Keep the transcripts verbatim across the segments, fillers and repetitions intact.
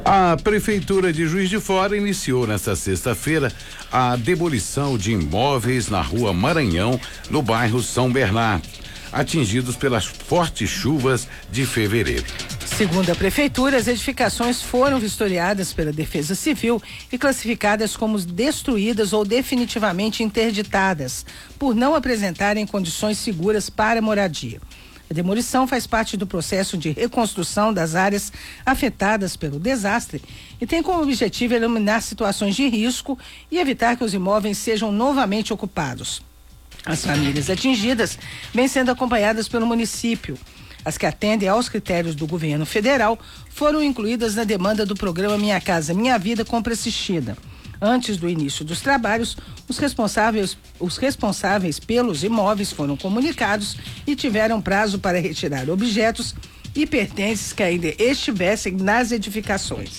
A Prefeitura de Juiz de Fora iniciou nesta sexta-feira a demolição de imóveis na rua Maranhão, no bairro São Bernardo, atingidos pelas fortes chuvas de fevereiro. Segundo a Prefeitura, as edificações foram vistoriadas pela Defesa Civil e classificadas como destruídas ou definitivamente interditadas, por não apresentarem condições seguras para moradia. A demolição faz parte do processo de reconstrução das áreas afetadas pelo desastre e tem como objetivo eliminar situações de risco e evitar que os imóveis sejam novamente ocupados. As famílias atingidas vêm sendo acompanhadas pelo município. As que atendem aos critérios do governo federal foram incluídas na demanda do programa Minha Casa Minha Vida Compra Assistida. Antes do início dos trabalhos, os responsáveis, os responsáveis pelos imóveis foram comunicados e tiveram prazo para retirar objetos e pertences que ainda estivessem nas edificações.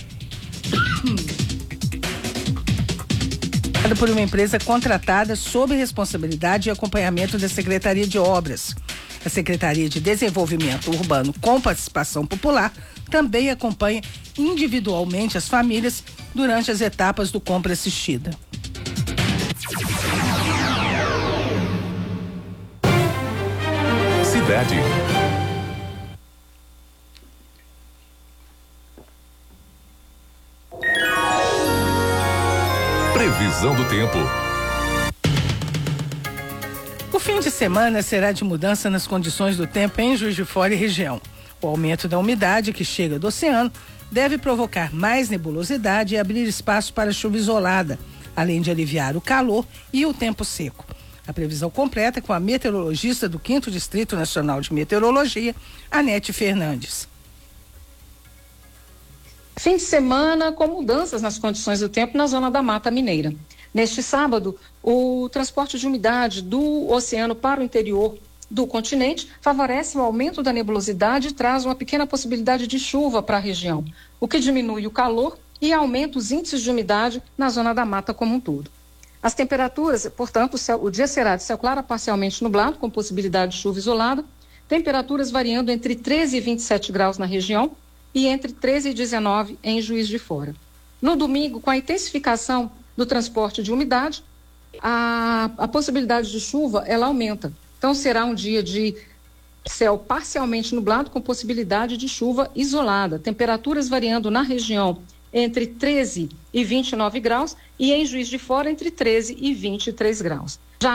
Por uma empresa contratada sob responsabilidade e acompanhamento da Secretaria de Obras. A Secretaria de Desenvolvimento Urbano com Participação Popular também acompanha individualmente as famílias durante as etapas do compra assistida. Cidade. Previsão do tempo. O fim de semana será de mudança nas condições do tempo em Juiz de Fora e região. O aumento da umidade que chega do oceano deve provocar mais nebulosidade e abrir espaço para chuva isolada, além de aliviar o calor e o tempo seco. A previsão completa é com a meteorologista do quinto Distrito Nacional de Meteorologia, Anete Fernandes. Fim de semana com mudanças nas condições do tempo na zona da Mata Mineira. Neste sábado, o transporte de umidade do oceano para o interior do continente favorece o aumento da nebulosidade e traz uma pequena possibilidade de chuva para a região, o que diminui o calor e aumenta os índices de umidade na zona da mata como um todo. As temperaturas, portanto, o, céu, o dia será de céu claro a parcialmente nublado, com possibilidade de chuva isolada, temperaturas variando entre treze e vinte e sete graus na região e entre treze e dezenove em Juiz de Fora. No domingo, com a intensificação do transporte de umidade, a, a possibilidade de chuva ela aumenta. Então, será um dia de céu parcialmente nublado com possibilidade de chuva isolada. Temperaturas variando na região entre treze e vinte e nove graus e em Juiz de Fora entre treze e vinte e três graus.